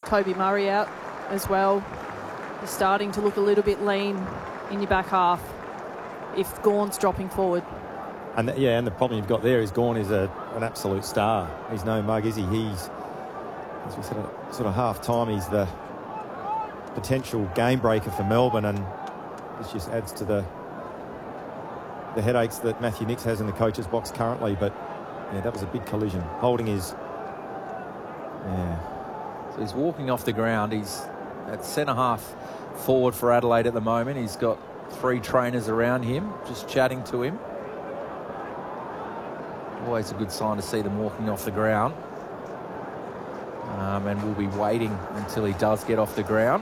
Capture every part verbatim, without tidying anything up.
Kobe Murray out as well. You're starting to look a little bit lean in your back half if Gawn's dropping forward. And the, yeah, and the problem you've got there is Gawn is a, an absolute star. He's no mug, is he? He's, as we said at sort of half time, he's the potential game breaker for Melbourne, and this just adds to the the headaches that Matthew Nicks has in the coach's box currently. But yeah, that was a big collision. Holding his yeah. So he's walking off the ground. He's at centre half forward for Adelaide at the moment. He's got three trainers around him just chatting to him. Always a good sign to see them walking off the ground. Um, and we'll be waiting until he does get off the ground.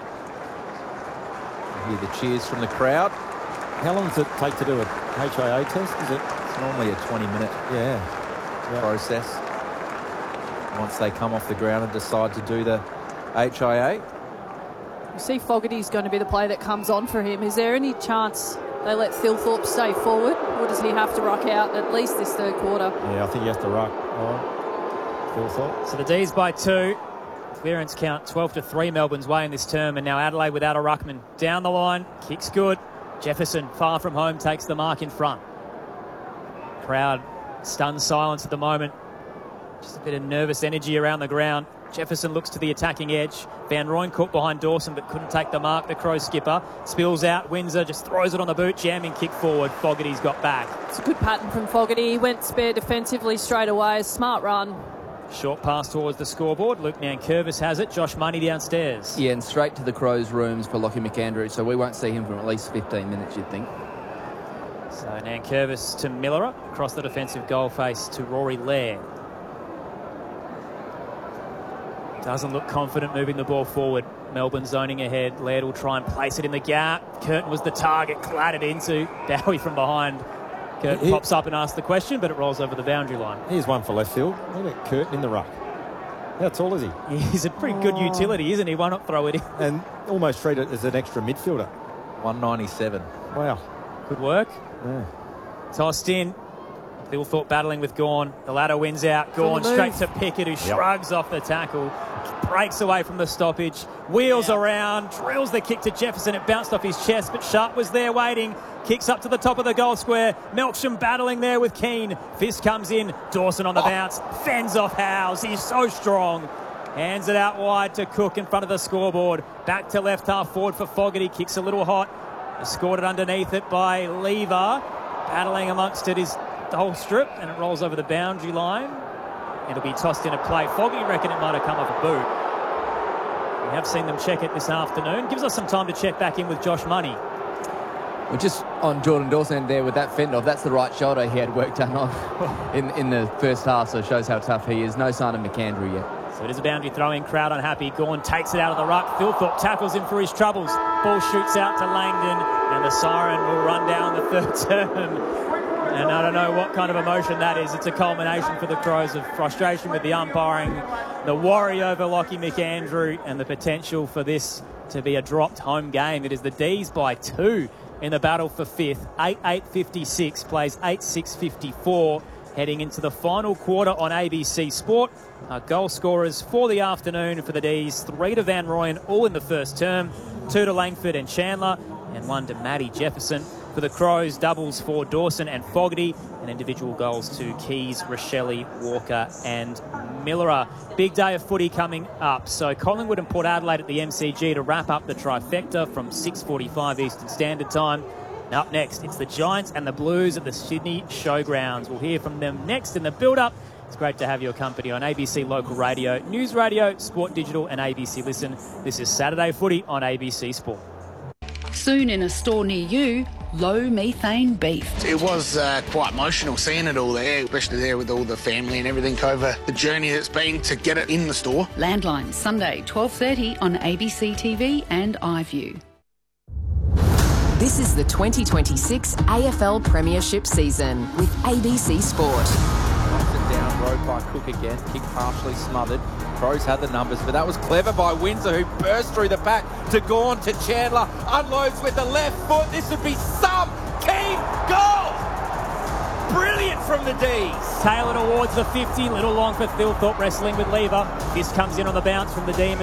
You hear the cheers from the crowd. How long does it take to do a H I A test? Is it? It's normally a twenty minute yeah. Yep. process. Once they come off the ground and decide to do the H I A. You see Fogarty's going to be the player that comes on for him. Is there any chance they let Thilthorpe stay forward, or does he have to ruck out at least this third quarter? Yeah, I think he has to ruck. Oh, Thilthorpe. So the D's by two. Clearance count twelve to three Melbourne's way in this term, and now Adelaide without a ruckman. Down the line, kicks good. Jefferson, far from home, takes the mark in front. Crowd stunned silence at the moment. Just a bit of nervous energy around the ground. Jefferson looks to the attacking edge. Van Rooyen caught behind Dawson but couldn't take the mark. The Crow skipper spills out. Windsor just throws it on the boot. Jamming kick forward. Fogarty's got back. It's a good pattern from Fogarty. He went spare defensively straight away. Smart run. Short pass towards the scoreboard. Luke Nankervis has it. Josh Money downstairs. Yeah, and straight to the Crows' rooms for Lockie McAndrew. So we won't see him for at least fifteen minutes, you'd think. So Nankervis to Miller. Across the defensive goal face to Rory Laird. Doesn't look confident moving the ball forward. Melbourne zoning ahead. Laird will try and place it in the gap. Curtin was the target, clattered into. Bowie from behind. Curtin he, pops up and asks the question, but it rolls over the boundary line. Here's one for left field. Look at Curtin in the ruck. How tall is he? He's a pretty good utility, isn't he? Why not throw it in? And almost treat it as an extra midfielder. one ninety-seven. Wow. Good work. Yeah. Tossed in. Thilthorpe battling with Gawn. The ladder wins out. Gawn straight to Pickett, who yep. shrugs off the tackle. Breaks away from the stoppage. Wheels yep. around. Drills the kick to Jefferson. It bounced off his chest, but Sharp was there waiting. Kicks up to the top of the goal square. Melksham battling there with Keane. Fist comes in. Dawson on the oh. bounce. Fends off Howes. He's so strong. Hands it out wide to Cook in front of the scoreboard. Back to left half forward for Fogarty. Kicks a little hot. Scored it underneath it by Lever. Battling amongst it is the whole strip, and it rolls over the boundary line. It'll be tossed in a play. Foggy reckon it might have come off a boot. We have seen them check it this afternoon. Gives us some time to check back in with Josh Money. Well, just on Jordan Dawson there with that fend off, that's the right shoulder he had work done on in, in the first half, so it shows how tough he is. No sign of McAndrew yet. So it is a boundary throw-in, crowd unhappy. Gawn takes it out of the ruck. Thilthorpe tackles him for his troubles. Ball shoots out to Langdon, and the siren will run down the third term. And I don't know what kind of emotion that is. It's a culmination for the Crows of frustration with the umpiring, the worry over Lockie McAndrew, and the potential for this to be a dropped home game. It is the D's by two in the battle for fifth. eight eight fifty-six plays eight six fifty-four, heading into the final quarter on A B C Sport. Our goal scorers for the afternoon for the D's: three to Van Rooyen, all in the first term, two to Langford and Chandler, and one to Matty Jefferson. For the Crows, doubles for Dawson and Fogarty, and individual goals to Keys, Rochelle, Walker and Miller. Big day of footy coming up. So Collingwood and Port Adelaide at the M C G to wrap up the trifecta from six forty-five Eastern Standard Time. And up next, it's the Giants and the Blues at the Sydney Showgrounds. We'll hear from them next in the build-up. It's great to have your company on A B C Local Radio, News Radio, Sport Digital and A B C Listen. This is Saturday Footy on A B C Sport. Soon in a store near you, low methane beef. It was uh, quite emotional seeing it all there, especially there with all the family and everything over the journey that's been to get it in the store. Landline, Sunday, twelve thirty on A B C T V and iView. This is the twenty twenty-six A F L Premiership season with A B C Sport. Down, rode by Cook again, kick partially smothered. Crows had the numbers, but that was clever by Windsor, who burst through the back to Gawn to Chandler, unloads with the left foot. This would be some key goal! Brilliant from the D's. Taylor towards the fifty, little long for Thilthorpe, wrestling with Lever. This comes in on the bounce from the Demons.